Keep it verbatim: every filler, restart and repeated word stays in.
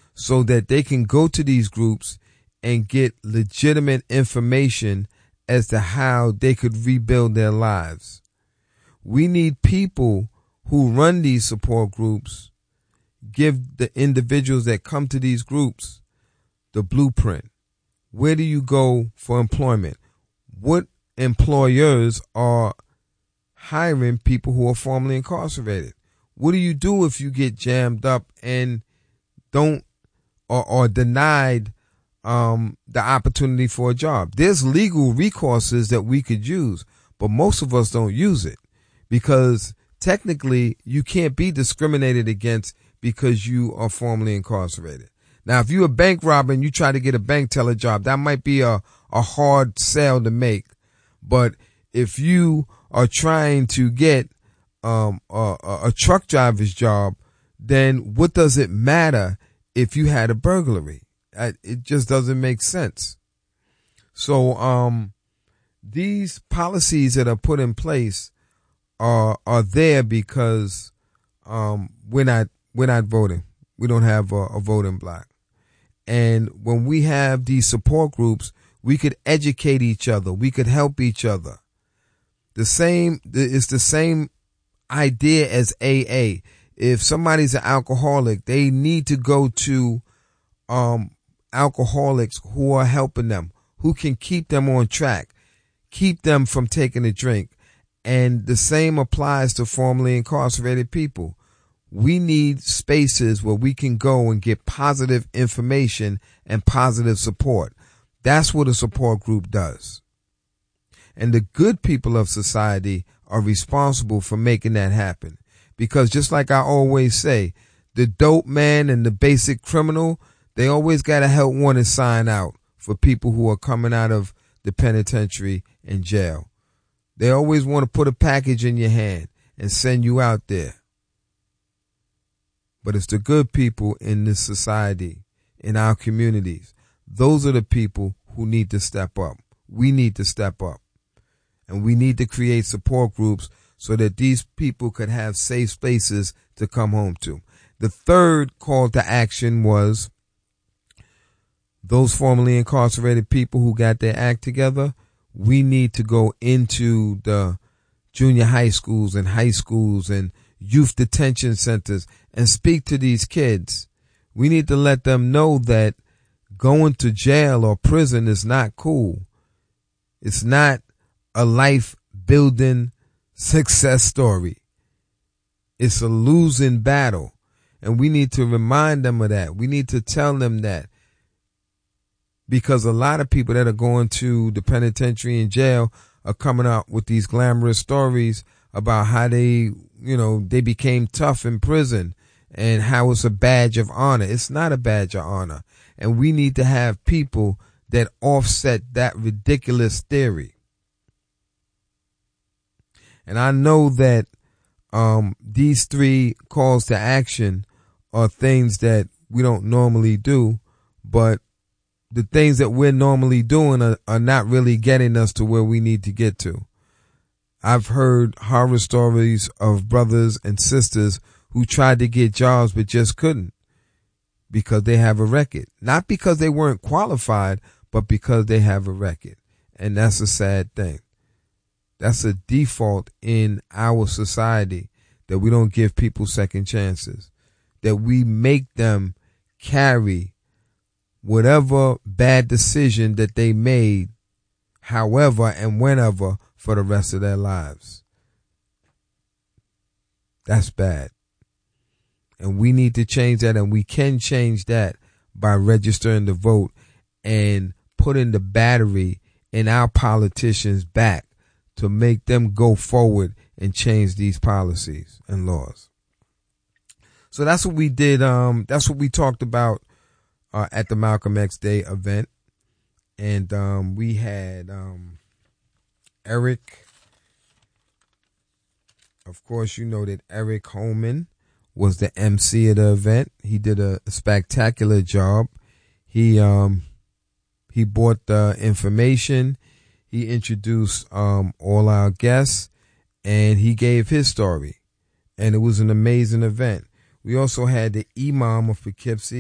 so that they can go to these groups and get legitimate information as to how they could rebuild their lives. We need people who run these support groups, give the individuals that come to these groups the blueprint. Where do you go for employment? What employers are hiring people who are formerly incarcerated? What do you do if you get jammed up and don't or, or denied um, the opportunity for a job? There's legal recourses that we could use, but most of us don't use it because technically you can't be discriminated against because you are formerly incarcerated. Now, if you're a bank robber and you try to get a bank teller job, that might be a, a hard sell to make. But if you are trying to get um, a, a truck driver's job, then what does it matter if you had a burglary? It just doesn't make sense. So um, these policies that are put in place are are there because um, we're not we're not voting. We don't have a, a voting block. And when we have these support groups, we could educate each other. We could help each other. The same, it's the same idea as A A. If somebody's an alcoholic, they need to go to um, alcoholics who are helping them, who can keep them on track, keep them from taking a drink. And the same applies to formerly incarcerated people. We need spaces where we can go and get positive information and positive support. That's what a support group does. And the good people of society are responsible for making that happen. Because just like I always say, the dope man and the basic criminal, they always got a help wanted sign out for people who are coming out of the penitentiary and jail. They always want to put a package in your hand and send you out there. But it's the good people in this society, in our communities. Those are the people who need to step up. We need to step up. And we need to create support groups so that these people could have safe spaces to come home to. The third call to action was those formerly incarcerated people who got their act together. We need to go into the junior high schools and high schools and youth detention centers and speak to these kids. We need to let them know that going to jail or prison is not cool. It's not a life building success story. It's a losing battle. And we need to remind them of that. We need to tell them that. Because a lot of people that are going to the penitentiary and jail are coming out with these glamorous stories about how they, you know, they became tough in prison and how it's a badge of honor. It's not a badge of honor. And we need to have people that offset that ridiculous theory. And I know that um, these three calls to action are things that we don't normally do, but the things that we're normally doing are, are not really getting us to where we need to get to. I've heard horror stories of brothers and sisters who tried to get jobs but just couldn't because they have a record. Not because they weren't qualified, but because they have a record. And that's a sad thing. That's a default in our society, that we don't give people second chances, that we make them carry whatever bad decision that they made, however and whenever, for the rest of their lives. That's bad. And we need to change that, and we can change that by registering to vote and putting the battery in our politicians' back to make them go forward and change these policies and laws. So that's what we did. Um, that's what we talked about uh, at the Malcolm X Day event. And um, we had um, Eric. Of course, you know that Eric Holman was the M C of the event. He did a spectacular job. He um, he brought the information. He introduced um, all our guests, and he gave his story. And it was an amazing event. We also had the Imam of Poughkeepsie,